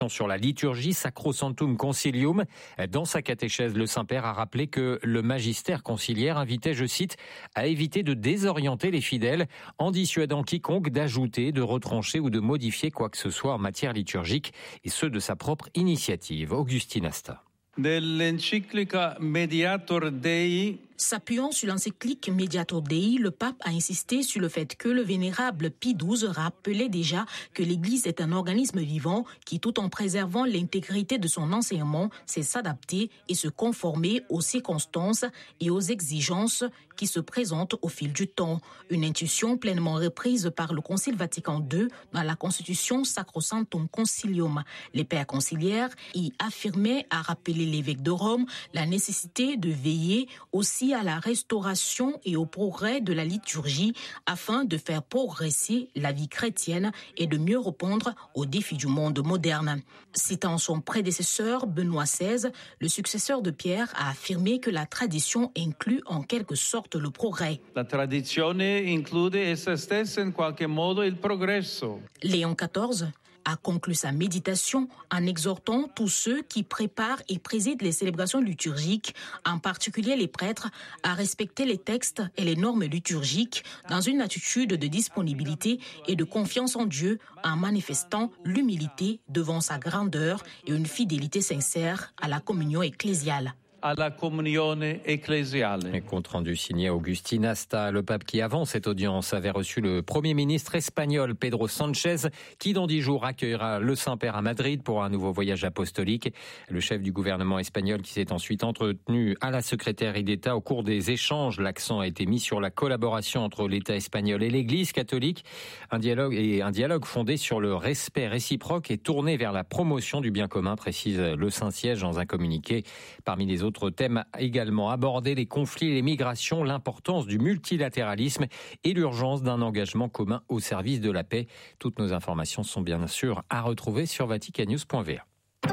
sur la liturgie Sacrosanctum Concilium. Dans sa catéchèse, le Saint-Père a rappelé que le magistère conciliaire invitait, je cite, à éviter de désorienter les fidèles en dissuadant quiconque d'ajouter, de retrancher ou de modifier quoi que ce soit en matière liturgique, et ce de sa propre initiative. Augustine Asta. Dell'enciclica Mediator Dei. S'appuyant sur l'encyclique Mediator Dei, le pape a insisté sur le fait que le vénérable Pie XII rappelait déjà que l'Église est un organisme vivant qui, tout en préservant l'intégrité de son enseignement, sait s'adapter et se conformer aux circonstances et aux exigences qui se présentent au fil du temps. Une intuition pleinement reprise par le Concile Vatican II dans la Constitution Sacrosanctum Concilium. Les pères conciliaires y affirmaient à rappeler l'évêque de Rome la nécessité de veiller aussi à la restauration et au progrès de la liturgie afin de faire progresser la vie chrétienne et de mieux répondre aux défis du monde moderne. Citant son prédécesseur Benoît XVI, le successeur de Pierre a affirmé que la tradition inclut en quelque sorte le progrès. La tradizione include essa stessa in qualche modo il progresso. Léon XIV a conclu sa méditation en exhortant tous ceux qui préparent et président les célébrations liturgiques, en particulier les prêtres, à respecter les textes et les normes liturgiques dans une attitude de disponibilité et de confiance en Dieu, en manifestant l'humilité devant sa grandeur et une fidélité sincère à la communion ecclésiale. À la comunione ecclesiale. Et compte rendu signé Augustine Asta. Le pape qui, avant cette audience, avait reçu le Premier ministre espagnol Pedro Sánchez, qui dans 10 jours accueillera le Saint-Père à Madrid pour un nouveau voyage apostolique. Le chef du gouvernement espagnol qui s'est ensuite entretenu à la secrétaire d'État. Au cours des échanges, l'accent a été mis sur la collaboration entre l'État espagnol et l'Église catholique. Un dialogue fondé sur le respect réciproque et tourné vers la promotion du bien commun, précise le Saint-Siège dans un communiqué. Parmi les autres thèmes également abordés, les conflits, les migrations, l'importance du multilatéralisme et l'urgence d'un engagement commun au service de la paix. Toutes nos informations sont bien sûr à retrouver sur vaticannews.va.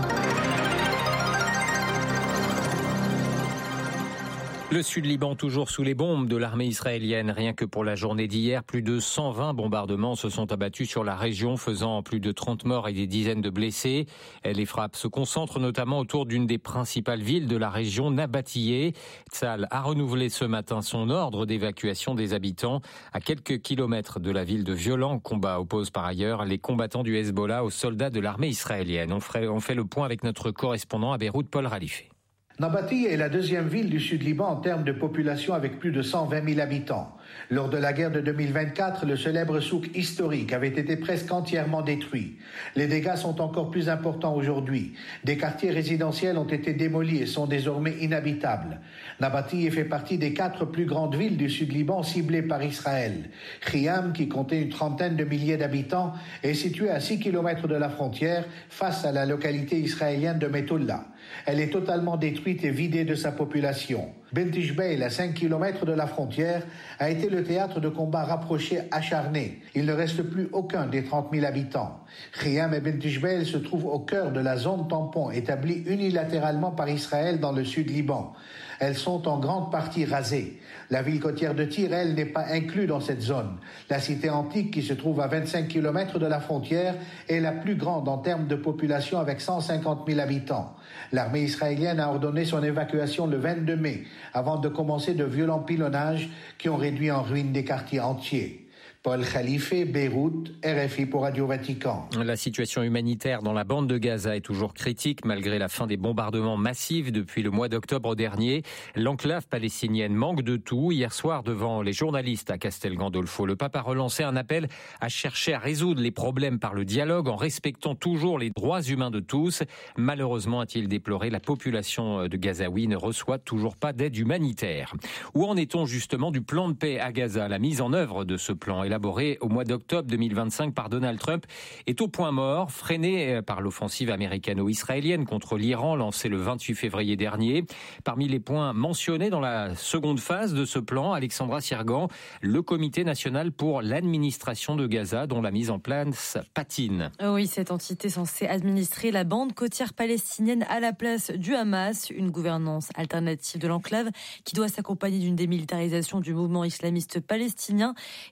Le Sud-Liban toujours sous les bombes de l'armée israélienne. Rien que pour la journée d'hier, plus de 120 bombardements se sont abattus sur la région, faisant plus de 30 morts et des dizaines de blessés. Les frappes se concentrent notamment autour d'une des principales villes de la région, Nabatiyeh. Tsahal a renouvelé ce matin son ordre d'évacuation des habitants. À quelques kilomètres de la ville, de violents combats opposent par ailleurs les combattants du Hezbollah aux soldats de l'armée israélienne. On fait le point avec notre correspondant à Beyrouth, Paul Ralifé. Nabatiyeh est la deuxième ville du Sud-Liban en termes de population avec plus de 120 000 habitants. Lors de la guerre de 2024, le célèbre souk historique avait été presque entièrement détruit. Les dégâts sont encore plus importants aujourd'hui. Des quartiers résidentiels ont été démolis et sont désormais inhabitables. Nabatiyeh fait partie des 4 plus grandes villes du Sud-Liban ciblées par Israël. Khiam, qui comptait une trentaine de milliers d'habitants, est située à 6 km de la frontière face à la localité israélienne de Metoulla. Elle est totalement détruite et vidée de sa population. Bent Jbeil, à 5 km de la frontière, a été le théâtre de combats rapprochés acharnés. Il ne reste plus aucun des 30 000 habitants. Khiam et Bent Jbeil se trouvent au cœur de la zone tampon établie unilatéralement par Israël dans le Sud-Liban. Elles sont en grande partie rasées. La ville côtière de Tyr, elle, n'est pas inclue dans cette zone. La cité antique, qui se trouve à 25 km de la frontière, est la plus grande en termes de population avec 150 000 habitants. L'armée israélienne a ordonné son évacuation le 22 mai, avant de commencer de violents pilonnages qui ont réduit en ruine des quartiers entiers. Paul Khalife, Beyrouth, RFI pour Radio Vatican. La situation humanitaire dans la bande de Gaza est toujours critique malgré la fin des bombardements massifs depuis le mois d'octobre dernier. L'enclave palestinienne manque de tout. Hier soir, devant les journalistes à Castel Gandolfo, le pape a relancé un appel à chercher à résoudre les problèmes par le dialogue en respectant toujours les droits humains de tous. Malheureusement, a-t-il déploré, la population de Gazaouis ne reçoit toujours pas d'aide humanitaire. Où en est-on justement du plan de paix à Gaza? La mise en œuvre de ce plan élaboré au mois d'octobre 2025 par Donald Trump est au point mort, freiné par l'offensive américano-israélienne contre l'Iran lancée le 28 février dernier. Parmi les points mentionnés dans la seconde phase de ce plan, Alexandra Sirgan, le Comité national pour l'administration de Gaza, dont la mise en place patine. Oui, cette entité censée administrer la bande côtière palestinienne à la place du Hamas, une gouvernance alternative de l'enclave qui doit s'accompagner d'une démilitarisation du mouvement islamiste palestinien et de la reconstruction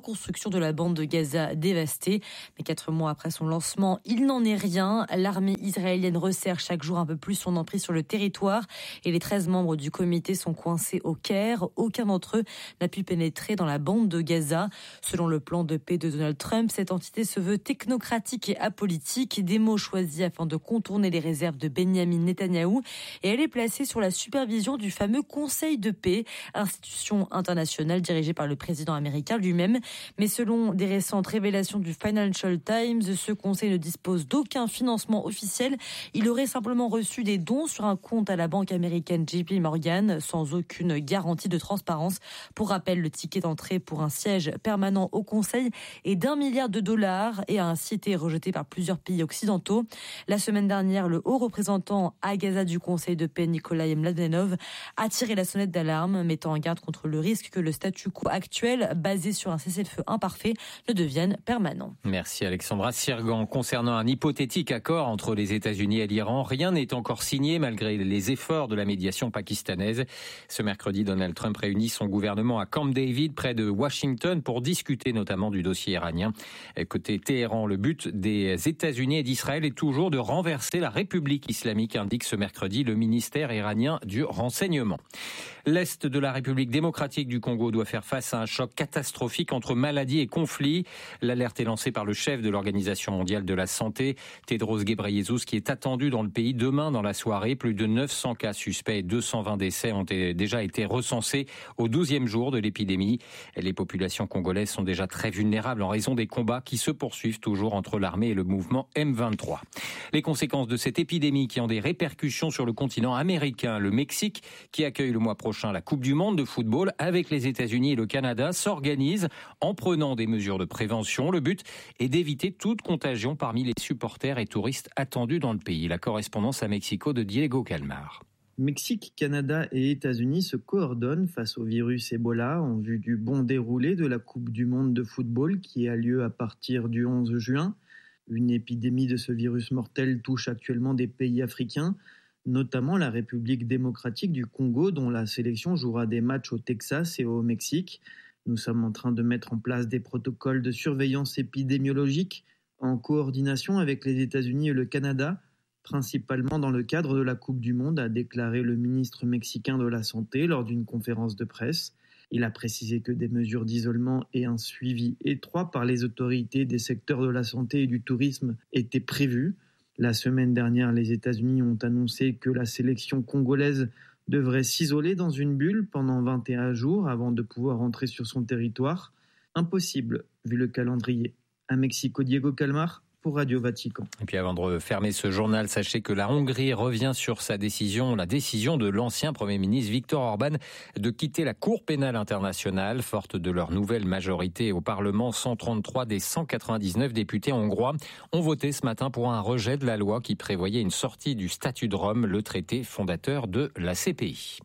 reconstruction de la bande de Gaza dévastée. Mais 4 mois après son lancement, il n'en est rien. L'armée israélienne resserre chaque jour un peu plus son emprise sur le territoire et les 13 membres du comité sont coincés au Caire. Aucun d'entre eux n'a pu pénétrer dans la bande de Gaza. Selon le plan de paix de Donald Trump, cette entité se veut technocratique et apolitique, des mots choisis afin de contourner les réserves de Benyamin Netanyahou, et elle est placée sur la supervision du fameux Conseil de paix, institution internationale dirigée par le président américain lui-même. Mais selon des récentes révélations du Financial Times, ce conseil ne dispose d'aucun financement officiel. Il aurait simplement reçu des dons sur un compte à la banque américaine JP Morgan, sans aucune garantie de transparence. Pour rappel, le ticket d'entrée pour un siège permanent au Conseil est $1 milliard et a ainsi été rejeté par plusieurs pays occidentaux. La semaine dernière, le haut représentant à Gaza du Conseil de paix, Nikolai Mladenov, a tiré la sonnette d'alarme, mettant en garde contre le risque que le statu quo actuel, basé sur un cessez-le-feu imparfait, ne devienne permanent. Merci Alexandra Sirgan. Concernant un hypothétique accord entre les États-Unis et l'Iran, rien n'est encore signé malgré les efforts de la médiation pakistanaise. Ce mercredi, Donald Trump réunit son gouvernement à Camp David, près de Washington, pour discuter notamment du dossier iranien. Côté Téhéran, le but des États-Unis et d'Israël est toujours de renverser la République islamique, indique ce mercredi le ministère iranien du renseignement. L'Est de la République démocratique du Congo doit faire face à un choc catastrophique entre maladies et conflits. L'alerte est lancée par le chef de l'Organisation mondiale de la santé, Tedros Ghebreyesus, qui est attendu dans le pays demain dans la soirée. Plus de 900 cas suspects et 220 décès ont déjà été recensés au 12e jour de l'épidémie. Les populations congolaises sont déjà très vulnérables en raison des combats qui se poursuivent toujours entre l'armée et le mouvement M23. Les conséquences de cette épidémie qui ont des répercussions sur le continent américain, le Mexique, qui accueille le mois prochain la Coupe du Monde de football avec les États-Unis et le Canada, s'organise en prenant des mesures de prévention. Le but est d'éviter toute contagion parmi les supporters et touristes attendus dans le pays. La correspondance à Mexico de Diego Calmar. Mexique, Canada et États-Unis se coordonnent face au virus Ebola en vue du bon déroulé de la Coupe du Monde de football qui a lieu à partir du 11 juin. Une épidémie de ce virus mortel touche actuellement des pays africains, notamment la République démocratique du Congo, dont la sélection jouera des matchs au Texas et au Mexique. Nous sommes en train de mettre en place des protocoles de surveillance épidémiologique en coordination avec les États-Unis et le Canada, principalement dans le cadre de la Coupe du Monde, a déclaré le ministre mexicain de la Santé lors d'une conférence de presse. Il a précisé que des mesures d'isolement et un suivi étroit par les autorités des secteurs de la santé et du tourisme étaient prévus. La semaine dernière, les États-Unis ont annoncé que la sélection congolaise devrait s'isoler dans une bulle pendant 21 jours avant de pouvoir entrer sur son territoire. Impossible, vu le calendrier. À Mexico, Diego Calmar pour Radio Vatican. Et puis avant de fermer ce journal, sachez que la Hongrie revient sur la décision de l'ancien Premier ministre Viktor Orban de quitter la Cour pénale internationale. Forte de leur nouvelle majorité au Parlement, 133 des 199 députés hongrois ont voté ce matin pour un rejet de la loi qui prévoyait une sortie du statut de Rome, le traité fondateur de la CPI.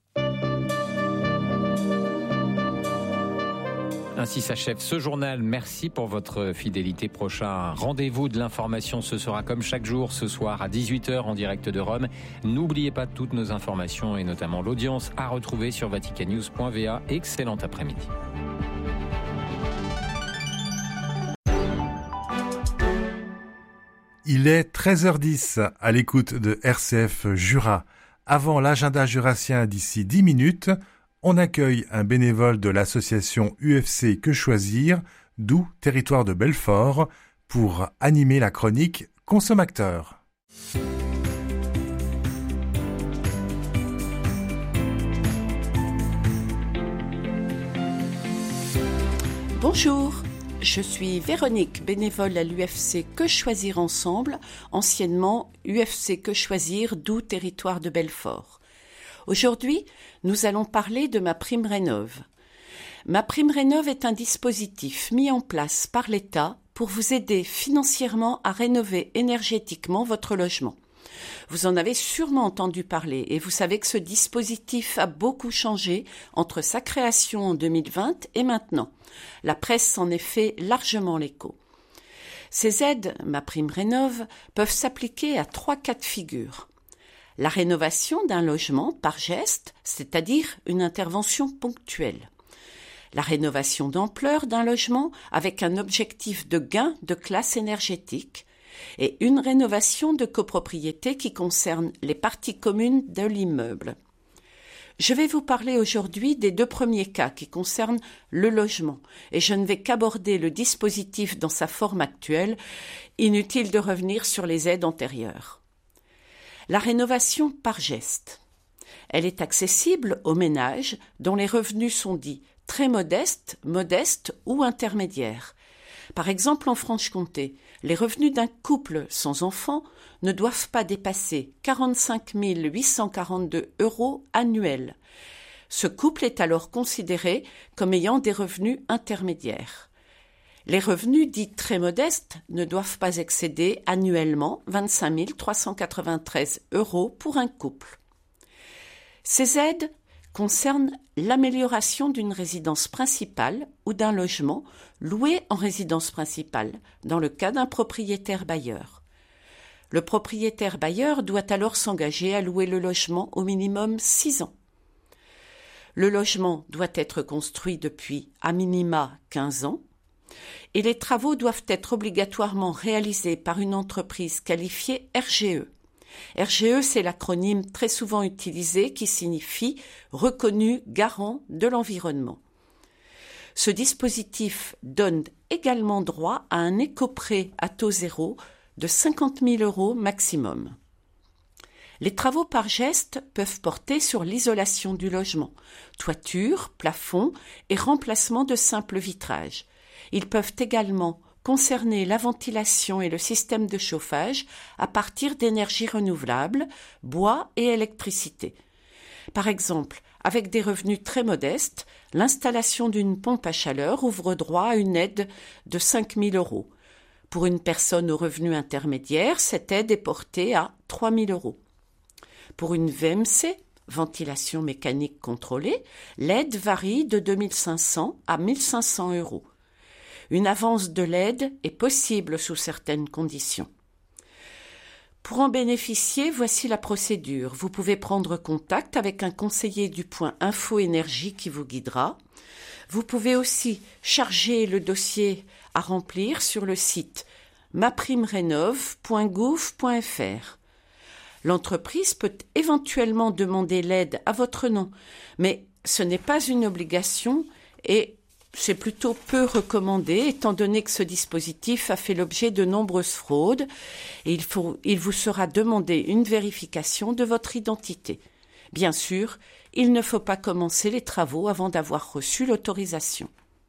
Ainsi s'achève ce journal. Merci pour votre fidélité. Prochain rendez-vous de l'information, ce sera comme chaque jour ce soir à 18h en direct de Rome. N'oubliez pas toutes nos informations et notamment l'audience à retrouver sur vaticannews.va. Excellent après-midi. Il est 13h10 à l'écoute de RCF Jura. Avant l'agenda jurassien d'ici 10 minutes, on accueille un bénévole de l'association UFC Que Choisir, d'où Territoire de Belfort, pour animer la chronique Consommateur. Bonjour, je suis Véronique, bénévole à l'UFC Que Choisir Ensemble, anciennement UFC Que Choisir, d'où Territoire de Belfort. Aujourd'hui, nous allons parler de ma prime rénov'. Ma prime rénov' est un dispositif mis en place par l'État pour vous aider financièrement à rénover énergétiquement votre logement. Vous en avez sûrement entendu parler et vous savez que ce dispositif a beaucoup changé entre sa création en 2020 et maintenant. La presse s'en est fait largement l'écho. Ces aides, ma prime rénov', peuvent s'appliquer à 3 cas de figure. La rénovation d'un logement par geste, c'est-à-dire une intervention ponctuelle. La rénovation d'ampleur d'un logement avec un objectif de gain de classe énergétique et une rénovation de copropriété qui concerne les parties communes de l'immeuble. Je vais vous parler aujourd'hui des 2 premiers cas qui concernent le logement et je ne vais qu'aborder le dispositif dans sa forme actuelle, inutile de revenir sur les aides antérieures. La rénovation par geste. Elle est accessible aux ménages dont les revenus sont dits très modestes, modestes ou intermédiaires. Par exemple, en Franche-Comté, les revenus d'un couple sans enfants ne doivent pas dépasser 45 842 € annuels. Ce couple est alors considéré comme ayant des revenus intermédiaires. Les revenus dits très modestes ne doivent pas excéder annuellement 25 393 € pour un couple. Ces aides concernent l'amélioration d'une résidence principale ou d'un logement loué en résidence principale, dans le cas d'un propriétaire bailleur. Le propriétaire bailleur doit alors s'engager à louer le logement au minimum 6 ans. Le logement doit être construit depuis à minima 15 ans et les travaux doivent être obligatoirement réalisés par une entreprise qualifiée RGE. RGE, c'est l'acronyme très souvent utilisé qui signifie « reconnu garant de l'environnement ». Ce dispositif donne également droit à un éco-prêt à taux zéro de 50 000 € maximum. Les travaux par geste peuvent porter sur l'isolation du logement, toiture, plafond et remplacement de simples vitrages. Ils peuvent également concerner la ventilation et le système de chauffage à partir d'énergies renouvelables, bois et électricité. Par exemple, avec des revenus très modestes, l'installation d'une pompe à chaleur ouvre droit à une aide de 5 000 €. Pour une personne aux revenus intermédiaires, cette aide est portée à 3 000 €. Pour une VMC, ventilation mécanique contrôlée, l'aide varie de 2 500 à 1 500 €. Une avance de l'aide est possible sous certaines conditions. Pour en bénéficier, voici la procédure. Vous pouvez prendre contact avec un conseiller du point Info Énergie qui vous guidera. Vous pouvez aussi charger le dossier à remplir sur le site maprimerenov.gouv.fr. L'entreprise peut éventuellement demander l'aide à votre nom, mais ce n'est pas une obligation et c'est plutôt peu recommandé étant donné que ce dispositif a fait l'objet de nombreuses fraudes et il vous sera demandé une vérification de votre identité. Bien sûr, il ne faut pas commencer les travaux avant d'avoir reçu l'autorisation.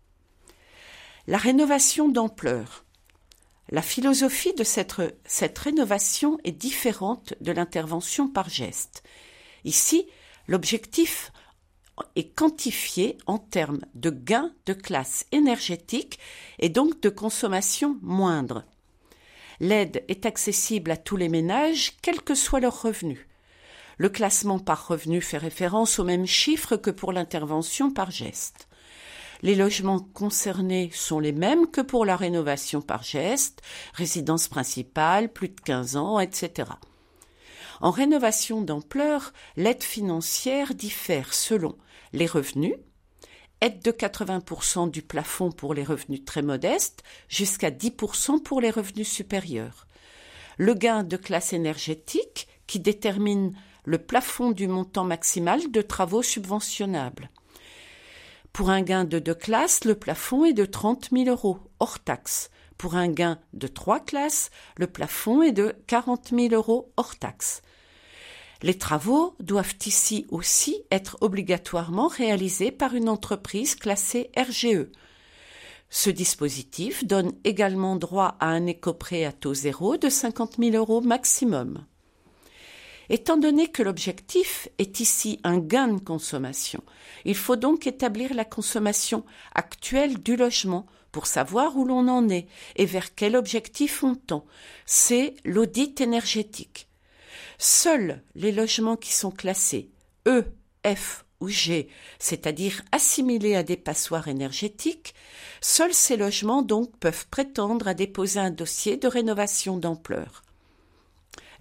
La rénovation d'ampleur. La philosophie de cette rénovation est différente de l'intervention par geste. Ici, l'objectif est quantifié en termes de gains de classe énergétique et donc de consommation moindre. L'aide est accessible à tous les ménages, quels que soient leurs revenus. Le classement par revenu fait référence aux mêmes chiffres que pour l'intervention par geste. Les logements concernés sont les mêmes que pour la rénovation par geste, résidence principale, plus de 15 ans, etc. En rénovation d'ampleur, l'aide financière diffère selon les revenus, aide de 80% du plafond pour les revenus très modestes, jusqu'à 10% pour les revenus supérieurs. Le gain de classe énergétique qui détermine le plafond du montant maximal de travaux subventionnables. Pour un gain de 2 classes, le plafond est de 30 000 € hors taxe. Pour un gain de 3 classes, le plafond est de 40 000 € hors taxe. Les travaux doivent ici aussi être obligatoirement réalisés par une entreprise classée RGE. Ce dispositif donne également droit à un éco-prêt à taux zéro de 50 000 € maximum. Étant donné que l'objectif est ici un gain de consommation, il faut donc établir la consommation actuelle du logement pour savoir où l'on en est et vers quel objectif on tend. C'est l'audit énergétique. Seuls les logements qui sont classés E, F ou G, c'est-à-dire assimilés à des passoires énergétiques, seuls ces logements donc peuvent prétendre à déposer un dossier de rénovation d'ampleur.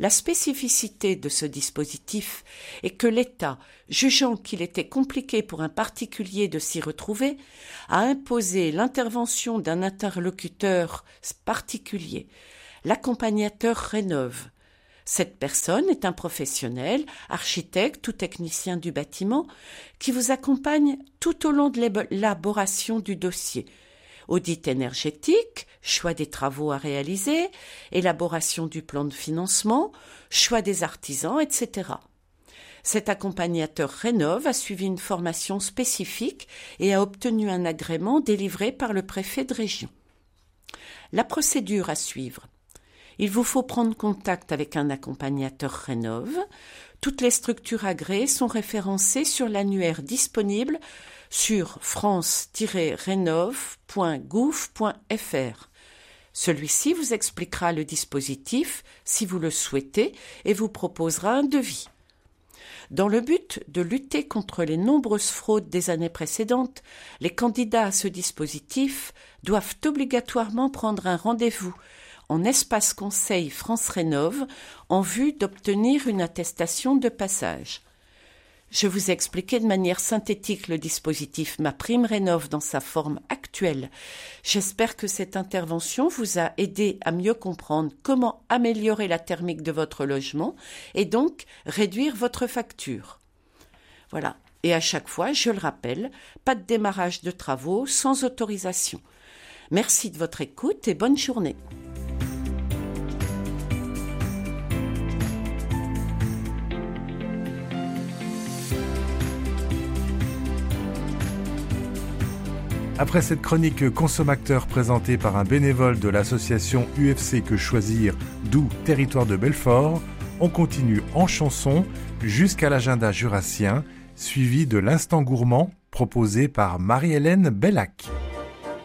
La spécificité de ce dispositif est que l'État, jugeant qu'il était compliqué pour un particulier de s'y retrouver, a imposé l'intervention d'un interlocuteur particulier, l'accompagnateur Rénov'. Cette personne est un professionnel, architecte ou technicien du bâtiment, qui vous accompagne tout au long de l'élaboration du dossier. Audit énergétique, choix des travaux à réaliser, élaboration du plan de financement, choix des artisans, etc. Cet accompagnateur Rénov' a suivi une formation spécifique et a obtenu un agrément délivré par le préfet de région. La procédure à suivre. Il vous faut prendre contact avec un accompagnateur Rénov'. Toutes les structures agréées sont référencées sur l'annuaire disponible sur france-renov.gouv.fr. Celui-ci vous expliquera le dispositif, si vous le souhaitez, et vous proposera un devis. Dans le but de lutter contre les nombreuses fraudes des années précédentes, les candidats à ce dispositif doivent obligatoirement prendre un rendez-vous en espace conseil France Rénov' en vue d'obtenir une attestation de passage. Je vous ai expliqué de manière synthétique le dispositif MaPrimeRénov' dans sa forme actuelle. J'espère que cette intervention vous a aidé à mieux comprendre comment améliorer la thermique de votre logement et donc réduire votre facture. Voilà. Et à chaque fois, je le rappelle, pas de démarrage de travaux sans autorisation. Merci de votre écoute et bonne journée. Après cette chronique consommateur présentée par un bénévole de l'association UFC Que Choisir, d'où Territoire de Belfort, on continue en chanson jusqu'à l'agenda jurassien, suivi de l'instant gourmand proposé par Marie-Hélène Bellac.